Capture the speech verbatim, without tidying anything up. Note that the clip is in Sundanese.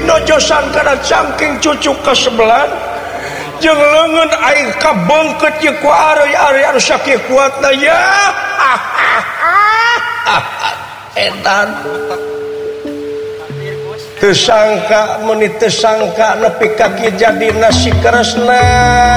nojosan karena cangking cucu ke sebelah jeung leungeun aing kabengket jeung ku ari-ari anu sakieu kuatna ya edan teu sangka meuni teu sangka nepi ka kieu jadina si keresna